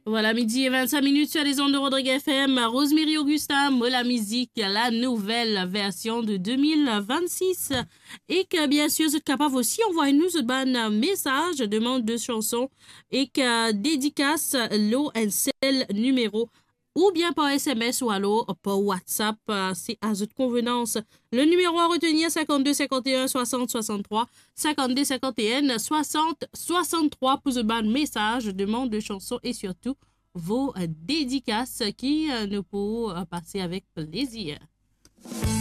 Voilà, midi et 25 minutes sur les ondes de Rodrigue FM. Rosemary Augustin, la musique, la nouvelle version de 2026. Et que bien sûr, vous êtes capable aussi d'envoyer-nous un message, demande de chanson et que dédicace l'ONCL numéro ou bien par SMS ou alors par WhatsApp, c'est à votre convenance. Le numéro à retenir 52 51 60 63 52 51 60 63 pour ce bon message, demande de chanson et surtout vos dédicaces qui nous pourront passer avec plaisir.